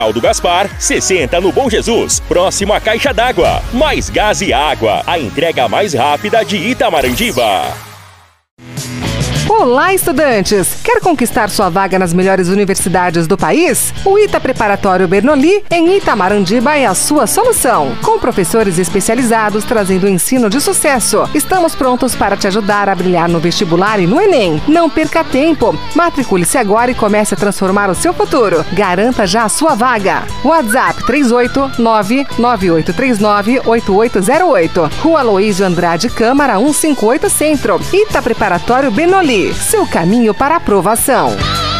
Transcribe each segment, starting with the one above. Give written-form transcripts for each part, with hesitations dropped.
Do Gaspar, 60 no Bom Jesus, próximo à caixa d'água. Mais Gás e Água, a entrega mais rápida de Itamarandiba. Olá, estudantes! Quer conquistar sua vaga nas melhores universidades do país? O ITA Preparatório Bernoulli, em Itamarandiba, é a sua solução. Com professores especializados trazendo ensino de sucesso. Estamos prontos para te ajudar a brilhar no vestibular e no Enem. Não perca tempo. Matricule-se agora e comece a transformar o seu futuro. Garanta já a sua vaga. WhatsApp 389-9839-8808. Rua Aloísio Andrade Câmara 158 Centro. ITA Preparatório Bernoulli. Seu caminho para a aprovação.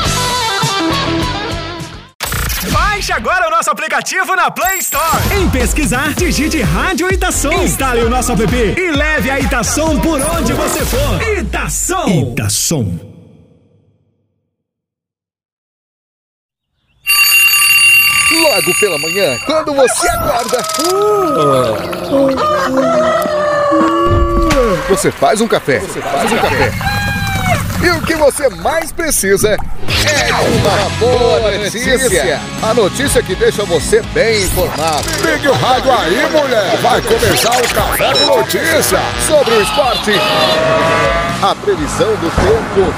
Baixe agora o nosso aplicativo na Play Store. Em pesquisar, digite Rádio Itação. Instale o nosso app e leve a Itação por onde você for. Itação. Itação. Logo pela manhã, quando você acorda, você faz um café. E o que você mais precisa é uma boa notícia. A notícia que deixa você bem informado. Ligue o rádio aí, mulher. Vai começar o Café com Notícia. Sobre o esporte, a previsão do tempo,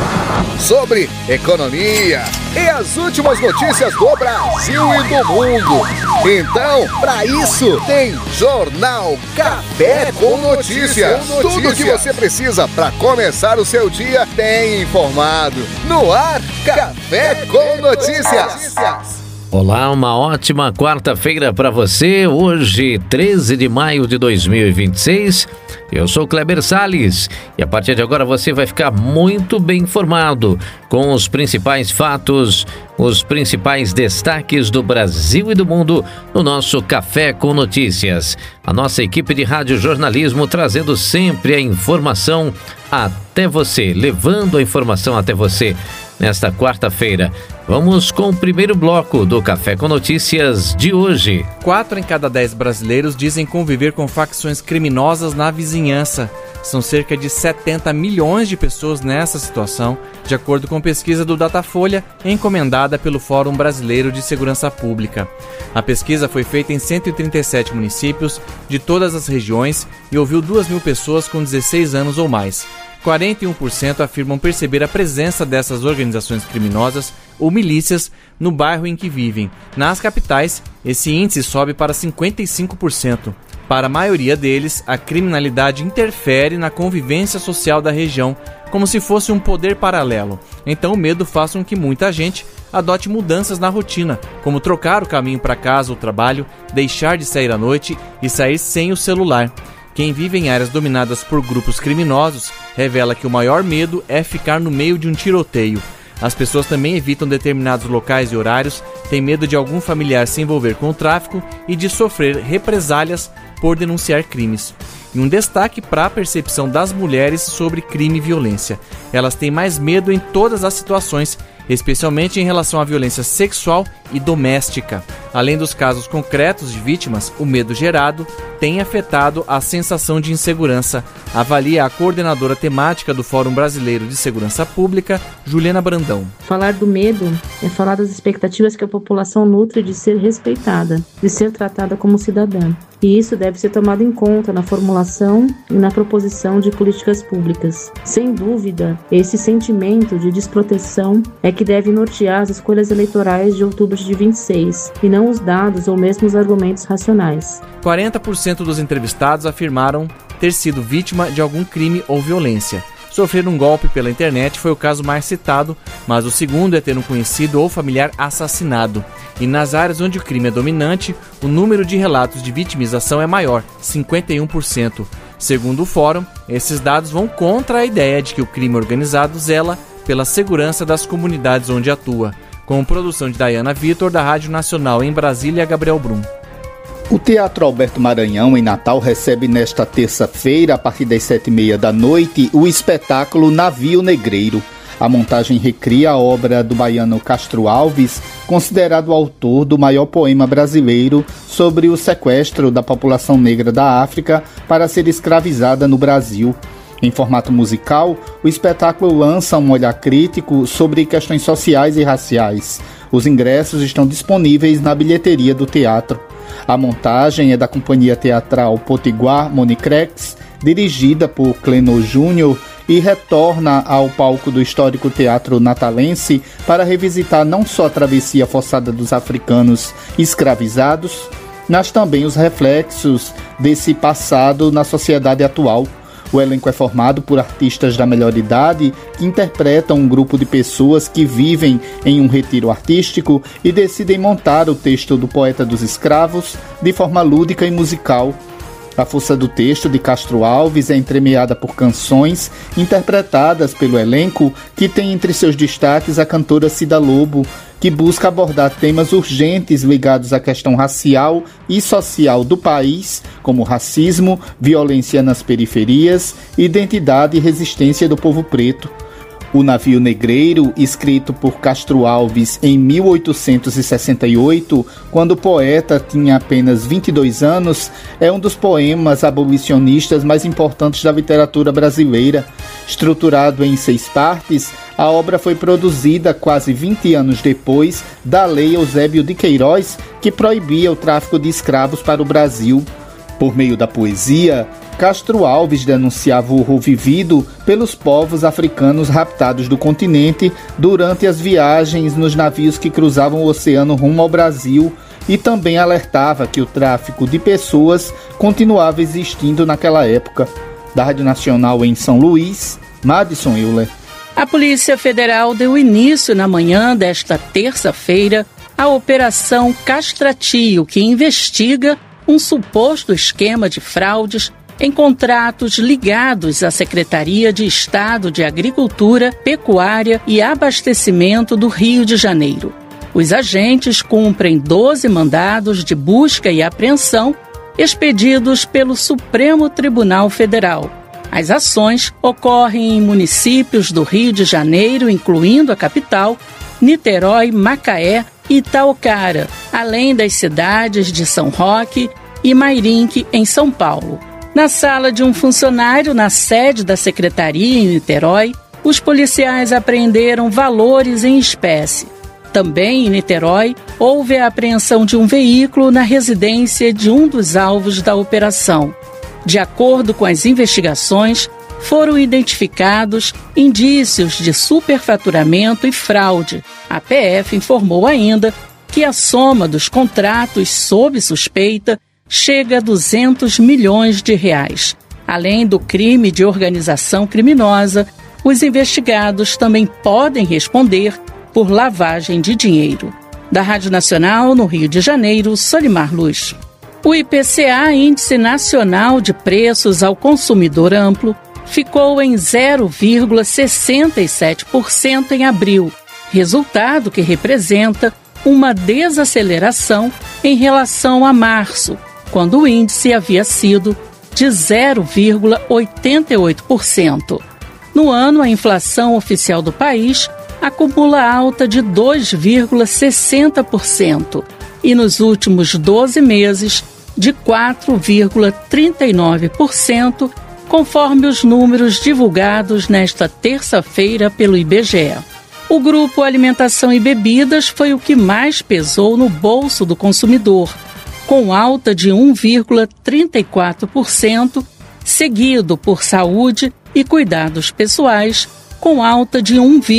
sobre economia e as últimas notícias do Brasil e do mundo. Então, para isso, tem Jornal Café com Notícias. Tudo o que você precisa para começar o seu dia bem informado. No ar, Café com Notícias. Olá, uma ótima quarta-feira para você. Hoje, 13 de maio de 2026. Eu sou Kleber Salles e a partir de agora você vai ficar muito bem informado com os principais fatos, os principais destaques do Brasil e do mundo no nosso Café com Notícias. A nossa equipe de rádio jornalismo trazendo sempre a informação até você, levando a informação até você nesta quarta-feira. Vamos com o primeiro bloco do Café com Notícias de hoje. 4 em cada 10 brasileiros dizem conviver com facções criminosas na vizinhança. São cerca de 70 milhões de pessoas nessa situação, de acordo com pesquisa do Datafolha, encomendada pelo Fórum Brasileiro de Segurança Pública. A pesquisa foi feita em 137 municípios de todas as regiões e ouviu 2.000 pessoas com 16 anos ou mais. 41% afirmam perceber a presença dessas organizações criminosas ou milícias no bairro em que vivem. Nas capitais, esse índice sobe para 55%. Para a maioria deles, a criminalidade interfere na convivência social da região, como se fosse um poder paralelo. Então o medo faz com que muita gente adote mudanças na rotina, como trocar o caminho para casa ou trabalho, deixar de sair à noite e sair sem o celular. Quem vive em áreas dominadas por grupos criminosos revela que o maior medo é ficar no meio de um tiroteio. As pessoas também evitam determinados locais e horários, têm medo de algum familiar se envolver com o tráfico e de sofrer represálias por denunciar crimes. E um destaque para a percepção das mulheres sobre crime e violência. Elas têm mais medo em todas as situações, especialmente em relação à violência sexual e doméstica. Além dos casos concretos de vítimas, o medo gerado tem afetado a sensação de insegurança, avalia a coordenadora temática do Fórum Brasileiro de Segurança Pública, Juliana Brandão. Falar do medo é falar das expectativas que a população nutre de ser respeitada, de ser tratada como cidadã. E isso deve ser tomado em conta na formulação e na proposição de políticas públicas. Sem dúvida, esse sentimento de desproteção é que deve nortear as escolhas eleitorais de outubro de 26, e não os dados ou mesmo os argumentos racionais. 40% dos entrevistados afirmaram ter sido vítima de algum crime ou violência. Sofrer um golpe pela internet foi o caso mais citado, mas o segundo é ter um conhecido ou familiar assassinado. E nas áreas onde o crime é dominante, o número de relatos de vitimização é maior, 51%. Segundo o Fórum, esses dados vão contra a ideia de que o crime organizado zela pela segurança das comunidades onde atua. Com produção de Dayana Vitor, da Rádio Nacional em Brasília, Gabriel Brum. O Teatro Alberto Maranhão, em Natal, recebe nesta terça-feira, a partir das 7h30 da noite, o espetáculo Navio Negreiro. A montagem recria a obra do baiano Castro Alves, considerado o autor do maior poema brasileiro sobre o sequestro da população negra da África para ser escravizada no Brasil. Em formato musical, o espetáculo lança um olhar crítico sobre questões sociais e raciais. Os ingressos estão disponíveis na bilheteria do teatro. A montagem é da companhia teatral Potiguar Monicrex, dirigida por Clenor Júnior, e retorna ao palco do histórico Teatro Natalense para revisitar não só a travessia forçada dos africanos escravizados, mas também os reflexos desse passado na sociedade atual. O elenco é formado por artistas da melhor idade que interpretam um grupo de pessoas que vivem em um retiro artístico e decidem montar o texto do poeta dos escravos de forma lúdica e musical. A força do texto de Castro Alves é entremeada por canções interpretadas pelo elenco, que tem entre seus destaques a cantora Cida Lobo, que busca abordar temas urgentes ligados à questão racial e social do país, como racismo, violência nas periferias, identidade e resistência do povo preto. O Navio Negreiro, escrito por Castro Alves em 1868, quando o poeta tinha apenas 22 anos, é um dos poemas abolicionistas mais importantes da literatura brasileira. Estruturado em 6 partes, a obra foi produzida quase 20 anos depois da Lei Eusébio de Queiroz, que proibia o tráfico de escravos para o Brasil. Por meio da poesia, Castro Alves denunciava o horror vivido pelos povos africanos raptados do continente durante as viagens nos navios que cruzavam o oceano rumo ao Brasil, e também alertava que o tráfico de pessoas continuava existindo naquela época. Da Rádio Nacional em São Luís, Madison Euler. A Polícia Federal deu início na manhã desta terça-feira à Operação Castratio, que investiga um suposto esquema de fraudes em contratos ligados à Secretaria de Estado de Agricultura, Pecuária e Abastecimento do Rio de Janeiro. Os agentes cumprem 12 mandados de busca e apreensão expedidos pelo Supremo Tribunal Federal. As ações ocorrem em municípios do Rio de Janeiro, incluindo a capital, Niterói, Macaé e Itaucara, além das cidades de São Roque e Mairinque, em São Paulo. Na sala de um funcionário na sede da Secretaria em Niterói, os policiais apreenderam valores em espécie. Também em Niterói, houve a apreensão de um veículo na residência de um dos alvos da operação. De acordo com as investigações, foram identificados indícios de superfaturamento e fraude. A PF informou ainda que a soma dos contratos sob suspeita chega a 200 milhões de reais. Além do crime de organização criminosa, os investigados também podem responder por lavagem de dinheiro. Da Rádio Nacional, no Rio de Janeiro, Solimar Luz. O IPCA, Índice Nacional de Preços ao Consumidor Amplo, ficou em 0,67% em abril, resultado que representa uma desaceleração em relação a março, quando o índice havia sido de 0,88%. No ano, a inflação oficial do país acumula alta de 2,60% e nos últimos 12 meses de 4,39%, conforme os números divulgados nesta terça-feira pelo IBGE. O grupo Alimentação e Bebidas foi o que mais pesou no bolso do consumidor, com alta de 1,34%, seguido por saúde e cuidados pessoais, com alta de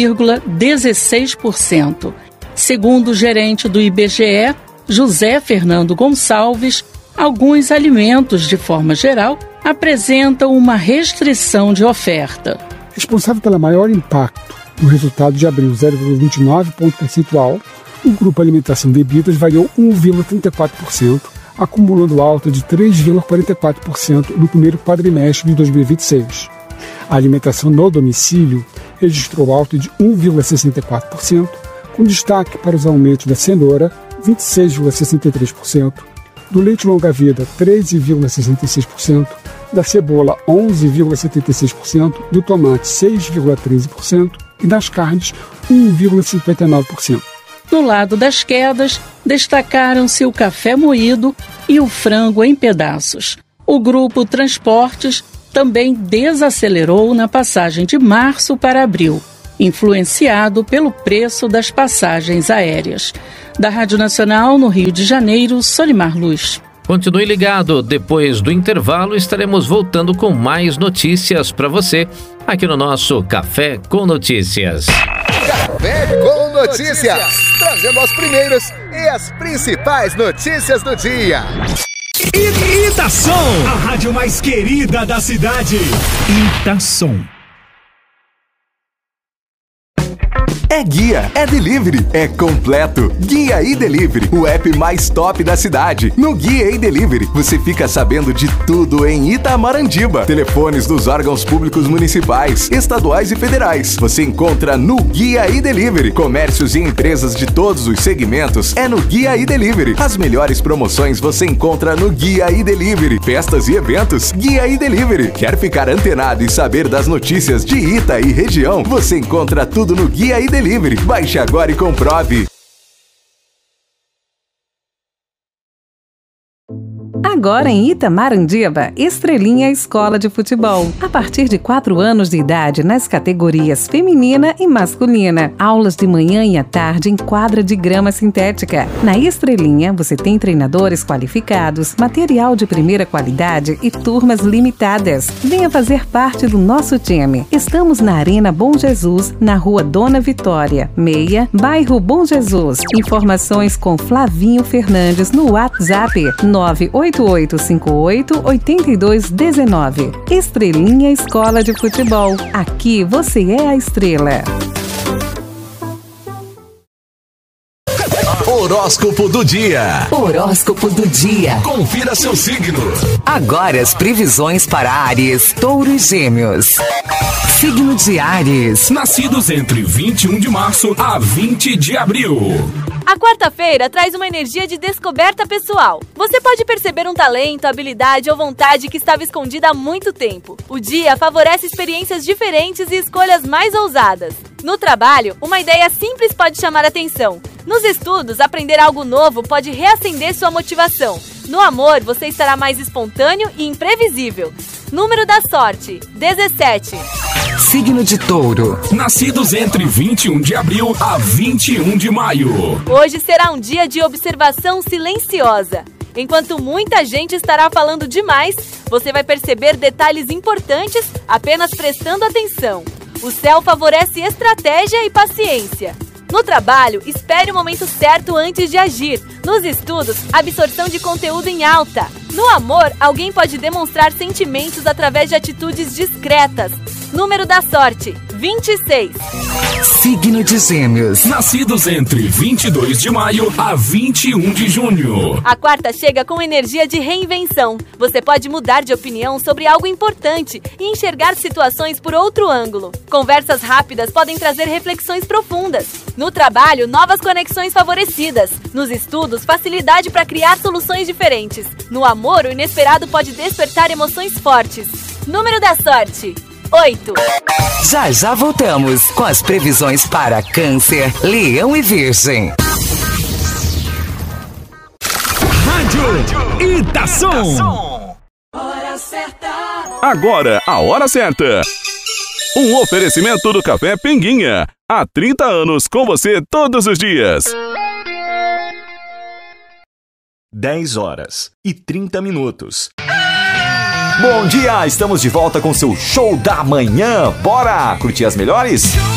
1,16%. Segundo o gerente do IBGE, José Fernando Gonçalves, alguns alimentos, de forma geral, apresentam uma restrição de oferta. Responsável pelo maior impacto no resultado de abril, 0,29 ponto percentual, o grupo Alimentação e Bebidas variou 1,34%, acumulando alta de 3,44% no primeiro quadrimestre de 2026. A alimentação no domicílio registrou alta de 1,64%, com destaque para os aumentos da cenoura, 26,63%, do leite longa-vida, 13,66%, da cebola, 11,76%, do tomate, 6,13% e das carnes, 1,59%. No lado das quedas, destacaram-se o café moído e o frango em pedaços. O grupo Transportes também desacelerou na passagem de março para abril. influenciado pelo preço das passagens aéreas. Da Rádio Nacional, no Rio de Janeiro, Solimar Luz. Continue ligado, depois do intervalo estaremos voltando com mais notícias para você aqui no nosso Café com Notícias. Café com Notícias, trazendo as primeiras e as principais notícias do dia. Itação, a rádio mais querida da cidade. Itação. É guia, é delivery, é completo. Guia e Delivery, o app mais top da cidade. No Guia e Delivery, você fica sabendo de tudo em Itamarandiba. Telefones dos órgãos públicos municipais, estaduais e federais. Você encontra no Guia e Delivery. Comércios e empresas de todos os segmentos é no Guia e Delivery. As melhores promoções você encontra no Guia e Delivery. Festas e eventos, Guia e Delivery. Quer ficar antenado e saber das notícias de Ita e região? Você encontra tudo no Guia e Delivery. Baixe agora e comprove. Agora em Itamarandiba, Estrelinha Escola de Futebol. A partir de 4 anos de idade nas categorias feminina e masculina. Aulas de manhã e à tarde em quadra de grama sintética. Na Estrelinha, você tem treinadores qualificados, material de primeira qualidade e turmas limitadas. Venha fazer parte do nosso time. Estamos na Arena Bom Jesus, na Rua Dona Vitória, 6, bairro Bom Jesus. Informações com Flavinho Fernandes no WhatsApp 98858-8219. Estrelinha Escola de Futebol. Aqui você é a estrela. Horóscopo do dia. Horóscopo do dia. Confira seu signo. Agora as previsões para Áries, Touro e Gêmeos. Signo de Áries. Nascidos entre 21 de março a 20 de abril. A quarta-feira traz uma energia de descoberta pessoal. Você pode perceber um talento, habilidade ou vontade que estava escondida há muito tempo. O dia favorece experiências diferentes e escolhas mais ousadas. No trabalho, uma ideia simples pode chamar a atenção. Nos estudos, aprender algo novo pode reacender sua motivação. No amor, você estará mais espontâneo e imprevisível. Número da sorte, 17. Signo de Touro. Nascidos entre 21 de abril a 21 de maio. Hoje será um dia de observação silenciosa. Enquanto muita gente estará falando demais, você vai perceber detalhes importantes apenas prestando atenção. O céu favorece estratégia e paciência. No trabalho, espere o momento certo antes de agir. Nos estudos, absorção de conteúdo em alta. No amor, alguém pode demonstrar sentimentos através de atitudes discretas. Número da sorte, 26. Signo de Gêmeos. Nascidos entre 22 de maio a 21 de junho. A quarta chega com energia de reinvenção. Você pode mudar de opinião sobre algo importante e enxergar situações por outro ângulo. Conversas rápidas podem trazer reflexões profundas. No trabalho, novas conexões favorecidas. Nos estudos, facilidade para criar soluções diferentes. No amor, o inesperado pode despertar emoções fortes. Número da sorte, 8. Já voltamos com as previsões para Câncer, Leão e Virgem. Rádio Itação. Hora certa. Agora, a hora certa. Um oferecimento do Café Pinguinha. Há 30 anos com você todos os dias. 10h30. Bom dia, estamos de volta com seu show da manhã. Bora curtir as melhores?